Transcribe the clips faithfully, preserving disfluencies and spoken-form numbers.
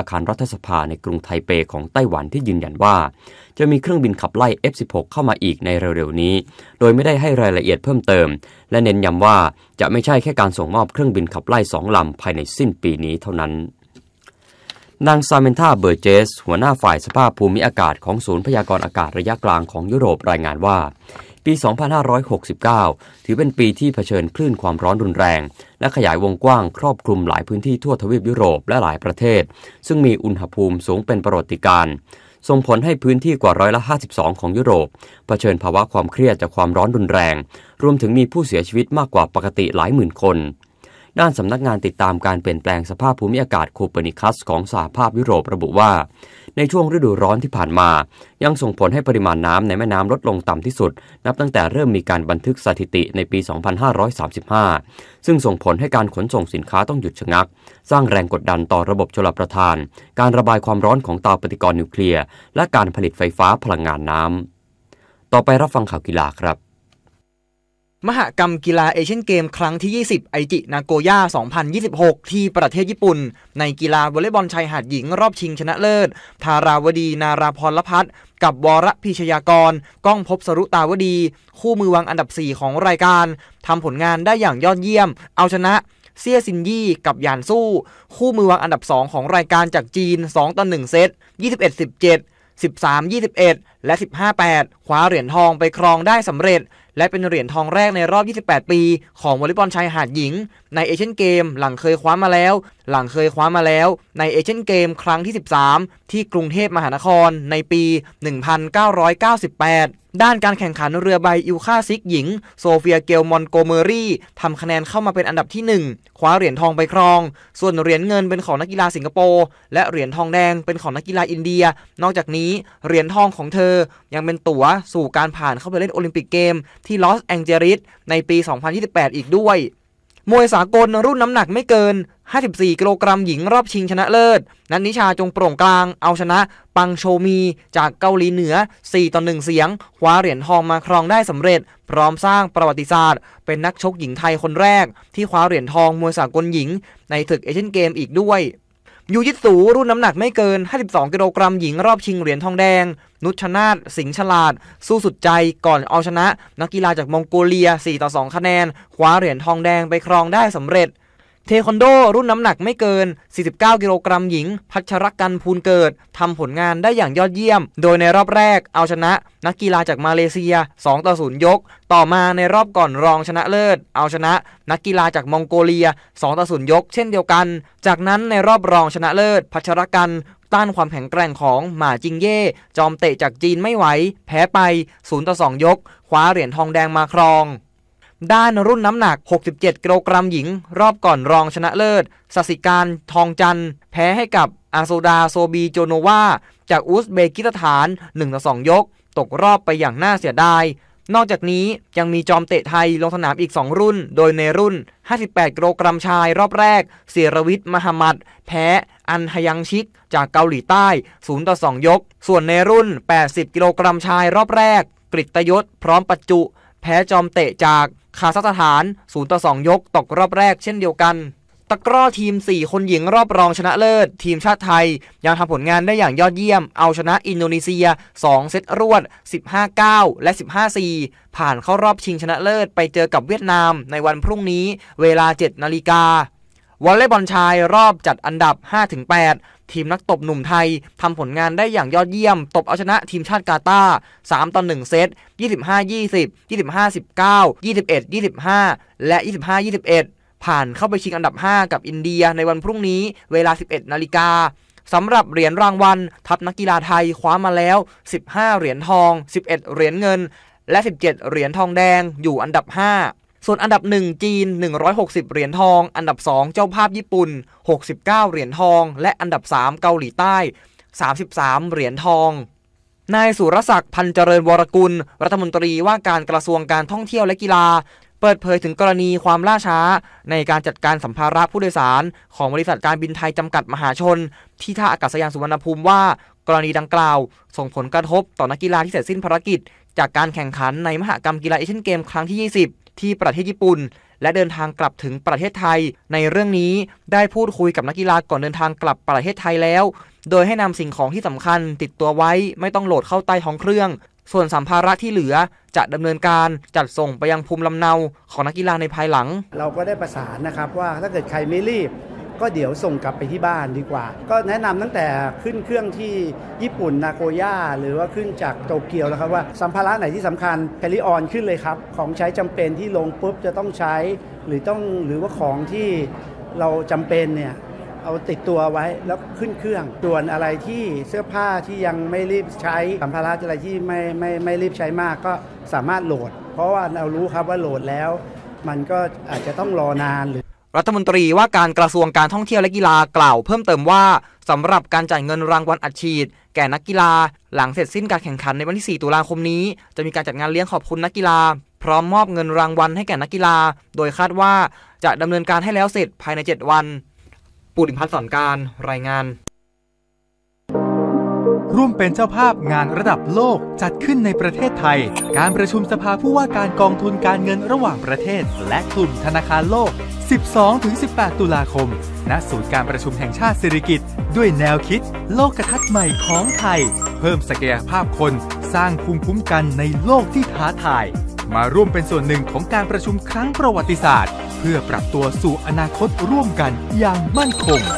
คารรัฐสภาในกรุงไทเปของไต้หวันที่ยืนยันว่าจะมีเครื่องบินขับไล่ เอฟ สิบหก เข้ามาอีกในเร็วๆนี้โดยไม่ได้ให้รายละเอียดเพิ่มเติมและเน้นย้ำว่าจะไม่ใช่แค่การส่งมอบเครื่องบินขับไล่สองลำภายในสิ้นปีนี้เท่านั้นนางซาเมนธาเบอร์เจสหัวหน้าฝ่ายสภาพภูมิอากาศของศูนย์พยากรณ์อากาศระยะกลางของยุโรปรายงานว่าปี สองพันห้าร้อยหกสิบเก้า ถือเป็นปีที่เผชิญคลื่นความร้อนรุนแรงและขยายวงกว้างครอบคลุมหลายพื้นที่ทั่วทวีปยุโรปและหลายประเทศซึ่งมีอุณหภูมิสูงเป็นประวัติการณ์ส่งผลให้พื้นที่กว่าร้อยละห้าสิบสองของยุโรปเผชิญภาวะความเครียดจากความร้อนรุนแรงรวมถึงมีผู้เสียชีวิตมากกว่าปกติหลายหมื่นคนด้านสำนักงานติดตามการเปลี่ยนแปลงสภาพภูมิอากาศโคเปอร์นิคัสของสหภาพยุโรประบุว่าในช่วงฤดูร้อนที่ผ่านมายังส่งผลให้ปริมาณน้ำในแม่น้ำลดลงต่ำที่สุดนับตั้งแต่เริ่มมีการบันทึกสถิติในปี สองพันห้าร้อยสามสิบห้า ซึ่งส่งผลให้การขนส่งสินค้าต้องหยุดชะงักสร้างแรงกดดันต่อระบบชลประทานการระบายความร้อนของเตาปฏิกรณ์นิวเคลียร์และการผลิตไฟฟ้าพลังงานน้ำต่อไปรับฟังข่าวกีฬาครับมหกรรมกีฬาเอเชียนเกมครั้งที่ยี่สิบไอจินาโกย่าสองพันยี่สิบหกที่ประเทศญี่ปุ่นในกีฬาวอลเลย์บอลชายหาดหญิงรอบชิงชนะเลิศธาราวดีนาราพรลพัฒน์กับวรพิชยากรก้องภพสรุตาวดีคู่มือวางอันดับสี่ของรายการทำผลงานได้อย่างยอดเยี่ยมเอาชนะเซี่ยซินยี่กับหยานสู้คู่มือวางอันดับสองของรายการจากจีนสองต่อหนึ่งเซต ยี่สิบเอ็ด สิบเจ็ด สิบสาม ยี่สิบเอ็ด และ สิบห้า แปด คว้าเหรียญทองไปครองได้สำเร็จและเป็นเหรียญทองแรกในรอบยี่สิบแปดปีของวอลเลย์บอลชายหาดหญิงในเอเชียนเกมหลังเคยคว้ามาแล้วหลังเคยคว้ามาแล้วในเอเชียนเกมครั้งที่สิบสามที่กรุงเทพมหานครในปี หนึ่งพันเก้าร้อยเก้าสิบแปด ด้านการแข่งขันเรือใบอิลคาซิกหญิงโซเฟียเกลมอนโกเมอรี่ทำคะแนนเข้ามาเป็นอันดับที่หนึ่งคว้าเหรียญทองไปครองส่วนเหรียญเงินเป็นของนักกีฬาสิงคโปร์และเหรียญทองแดงเป็นของนักกีฬาอินเดียนอกจากนี้เหรียญทองของเธอยังเป็นตั๋วสู่การผ่านเข้าไปเล่นโอลิมปิกเกมที่ลอสแองเจลิสในปี สองพันยี่สิบแปด อีกด้วยมวยสากลรุ่นน้ำหนักไม่เกินห้าสิบสี่กิโลกรัมหญิงรอบชิงชนะเลิศนันนิชาจงโปร่งกลางเอาชนะปังโชมีจากเกาหลีเหนือสี่ต่อหนึ่งเสียงคว้าเหรียญทองมาครองได้สำเร็จพร้อมสร้างประวัติศาสตร์เป็นนักชกหญิงไทยคนแรกที่คว้าเหรียญทองมวยสากลหญิงในศึกเอเชียนเกมอีกด้วยยูยิตสูรุ่นน้ำหนักไม่เกินห้าสิบสองกิโลกรัมหญิงรอบชิงเหรียญทองแดงนุชนาถสิงห์ฉลาดสู้สุดใจก่อนเอาชนะนักกีฬาจากมองโกเลียสี่ต่อสองคะแนนคว้าเหรียญทองแดงไปครองได้สำเร็จเทควันโดรุ่นน้ำหนักไม่เกินสี่สิบเก้ากิโลกรัมหญิงพัชรกันพูนเกิดทำผลงานได้อย่างยอดเยี่ยมโดยในรอบแรกเอาชนะนักกีฬาจากมาเลเซียสองต่อศูนย์ยกต่อมาในรอบก่อนรองชนะเลิศเอาชนะนักกีฬาจากมองโกเลียสองต่อศูนย์ยกเช่นเดียวกันจากนั้นในรอบรองชนะเลิศพัชรกันต้านความแข็งแกร่งของหม่าจิงเย่จอมเตะจากจีนไม่ไหวแพ้ไปศูนย์ต่อสองยกคว้าเหรียญทองแดงมาครองด้านรุ่นน้ำหนักหกสิบเจ็ดกิโลกรัมหญิงรอบก่อนรองชนะเลิศสัสิการทองจันทร์แพ้ให้กับอาโซดาโซบีโจโนวาจากอุซเบกิสถานหนึ่งต่อสองยกตกรอบไปอย่างน่าเสียดายนอกจากนี้ยังมีจอมเตะไทยลงสนามอีกสองรุ่นโดยในรุ่นห้าสิบแปดกิโลกรัมชายรอบแรกเสียรวิทย์มหมัดแพ้อันฮยังชิกจากเกาหลีใต้ศูนย์ต่อสองยกส่วนในรุ่นแปดสิบกิโลกรัมชายรอบแรกกฤตยศพร้อมปัจจุแพ้จอมเตะจากคาซัคสถานศูนย์ต่อสองยกตกรอบแรกเช่นเดียวกันตะกร้อทีมสี่คนหญิงรอบรองชนะเลิศทีมชาติไทยยังทำผลงานได้อย่างยอดเยี่ยมเอาชนะอินโดนีเซียสองเซตรวด สิบห้า เก้า และ สิบห้า สี่ ผ่านเข้ารอบชิงชนะเลิศไปเจอกับเวียดนามในวันพรุ่งนี้เวลา เจ็ดนาฬิกาวอลเลย์บอลชายรอบจัดอันดับ ห้าถึงแปด ทีมนักตบหนุ่มไทยทำผลงานได้อย่างยอดเยี่ยมตบเอาชนะทีมชาติกาตาร์สามต่อหนึ่งเซต ยี่สิบห้า ยี่สิบ ยี่สิบห้า สิบเก้า ยี่สิบเอ็ด ยี่สิบห้า และ ยี่สิบห้า ยี่สิบเอ็ด ผ่านเข้าไปชิงอันดับห้ากับอินเดียในวันพรุ่งนี้เวลา สิบเอ็ดนาฬิกาสำหรับเหรียญรางวัลทัพนักกีฬาไทยคว้ามาแล้วสิบห้าเหรียญทองสิบเอ็ดเหรียญเงินและสิบเจ็ดเหรียญทองแดงอยู่อันดับห้าส่วนอันดับหนึ่งจีนหนึ่งร้อยหกสิบเหรียญทองอันดับสองเจ้าภาพญี่ปุ่นหกสิบเก้าเหรียญทองและอันดับสามเกาหลีใต้สามสิบสามเหรียญทองนายสุรศักดิ์พันเจริญวรกุลรัฐมนตรีว่าการกระทรวงการท่องเที่ยวและกีฬาเปิดเผยถึงกรณีความล่าช้าในการจัดการสัมภาระผู้โดยสารของบริษัทการบินไทยจำกัดมหาชนที่ท่าอากาศยานสุวรรณภูมิว่ากรณีดังกล่าวส่งผลกระทบต่อนักกีฬาที่เสร็จสิ้นภารกิจจากการแข่งขันในมหกรรมกีฬาเอเชียนเกมครั้งที่ยี่สิบที่ประเทศญี่ปุ่นและเดินทางกลับถึงประเทศไทยในเรื่องนี้ได้พูดคุยกับนักกีฬาก่อนเดินทางกลับประเทศไทยแล้วโดยให้นำสิ่งของที่สำคัญติดตัวไว้ไม่ต้องโหลดเข้าใต้ท้องเครื่องส่วนสัมภาระที่เหลือจะดำเนินการจัดส่งไปยังภูมิลำเนาของนักกีฬาในภายหลังเราก็ได้ประสานนะครับว่าถ้าเกิดใครไม่รีบก็เดี๋ยวส่งกลับไปที่บ้านดีกว่าก็แนะนำตั้งแต่ขึ้นเครื่องที่ญี่ปุ่นนาโกย่าหรือว่าขึ้นจากโตเกียวนะครับว่าสัมภาระไหนที่สำคัญแคริออนขึ้นเลยครับของใช้จำเป็นที่ลงปุ๊บจะต้องใช้หรือต้องหรือว่าของที่เราจำเป็นเนี่ยเอาติดตัวไว้แล้วขึ้นเครื่องส่วนอะไรที่เสื้อผ้าที่ยังไม่รีบใช้สัมภาระอะไรที่ไม่ไม่ไม่รีบใช้มากก็สามารถโหลดเพราะว่าเรารู้ครับว่าโหลดแล้วมันก็อาจจะต้องรอนานหรือรัฐมนตรีว่าการกระทรวงการท่องเที่ยวและกีฬากล่าวเพิ่มเติมว่าสำหรับการจ่ายเงินรางวัลอัดฉีดแก่นักกีฬาหลังเสร็จสิ้นการแข่งขันในวันที่สี่ตุลาคมนี้จะมีการจัดงานเลี้ยงขอบคุณนักกีฬาพร้อมมอบเงินรางวัลให้แก่นักกีฬาโดยคาดว่าจะดำเนินการให้แล้วเสร็จภายในเจ็ดวันปุริพัฒน์สอนการรายงานร่วมเป็นเจ้าภาพงานระดับโลกจัดขึ้นในประเทศไทยการประชุมสภาผู้ว่าการกองทุนการเงินระหว่างประเทศและกลุ่มธนาคารโลก สิบสองถึงสิบแปด ตุลาคมณศูนย์การประชุมแห่งชาติสิริกิติ์ด้วยแนวคิดโลกทัศน์ใหม่ของไทยเพิ่มศักยภาพคนสร้างภูมิคุ้มกันในโลกที่ท้าทายมาร่วมเป็นส่วนหนึ่งของการประชุมครั้งประวัติศาสตร์เพื่อปรับตัวสู่อนาคตร่วมกันอย่างมั่นคง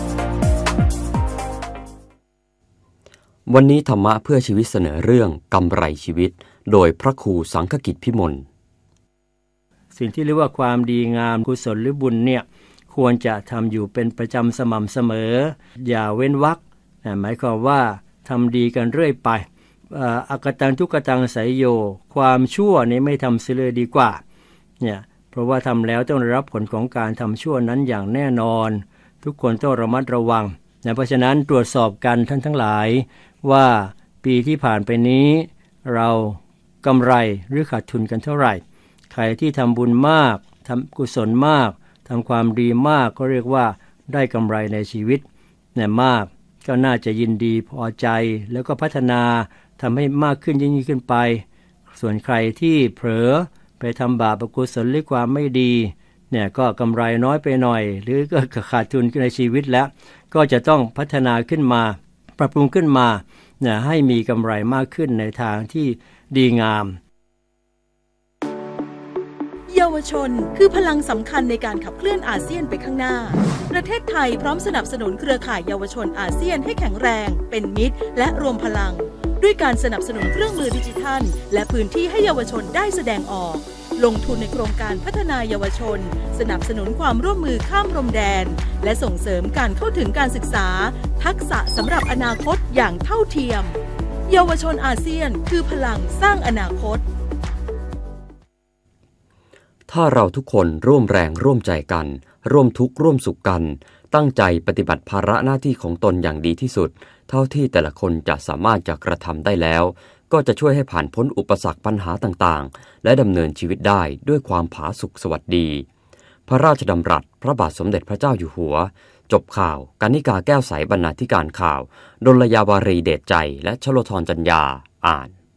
วันนี้ธรรมะเพื่อชีวิตเสนอเรื่องกำไรชีวิตโดยพระครูสังฆกิจพิมลสิ่งที่เรียกว่าความดีงามกุศลหรือบุญเนี่ยควรจะทำอยู่เป็นประจำสม่ำเสมออย่าเว้นวรรคหมายความว่าทำดีกันเรื่อยไปอากตังทุกตังไสยโยความชั่วนี้ไม่ทำเสียเลยดีกว่าเนี่ยเพราะว่าทำแล้วต้องได้รับผลของการทำชั่วนั้นอย่างแน่นอนทุกคนต้องระมัดระวังนะเพราะฉะนั้นตรวจสอบกันท่านทั้งหลายว่าปีที่ผ่านไปนี้เรากำไรหรือขาดทุนกันเท่าไหร่ใครที่ทำบุญมากทำกุศลมากทำความดีมากก็เรียกว่าได้กำไรในชีวิตเนี่ยมากก็น่าจะยินดีพอใจแล้วก็พัฒนาทำให้มากขึ้นยิ่งขึ้นไปส่วนใครที่เผลอไปทำบาปอกุศลหรือความไม่ดีเนี่ยก็กำไรน้อยไปหน่อยหรือก็ขาดทุนในชีวิตแล้วก็จะต้องพัฒนาขึ้นมาปรับปรุงขึ้นมาเนี่ยให้มีกำไรมากขึ้นในทางที่ดีงามเยาวชนคือพลังสำคัญในการขับเคลื่อนอาเซียนไปข้างหน้าประเทศไทยพร้อมสนับสนุนเครือข่ายเยาวชนอาเซียนให้แข็งแรงเป็นมิตรและรวมพลังด้วยการสนับสนุนเครื่องมือดิจิทัลและพื้นที่ให้เยาวชนได้แสดงออกลงทุนในโครงการพัฒนาเยาวชนสนับสนุนความร่วมมือข้ามพรมแดนและส่งเสริมการเข้าถึงการศึกษาทักษะสำหรับอนาคตอย่างเท่าเทียมเยาวชนอาเซียนคือพลังสร้างอนาคตถ้าเราทุกคนร่วมแรงร่วมใจกันร่วมทุกข์ร่วมสุขกันตั้งใจปฏิบัติภาระหน้าที่ของตนอย่างดีที่สุดเท่าที่แต่ละคนจะสามารถจะกระทำได้แล้วก็จะช่วยให้ผ่านพ้นอุปสรรคปัญหาต่างๆและดำเนินชีวิตได้ด้วยความผาสุกสวัสดีพระราชดำรัสพระบาทสมเด็จพระเจ้าอยู่หัวจบข่าวกนิกาแก้วใสบรรณาธิการข่าวดลยาวารีเดชใจและชโลธรจัญญาอ่าน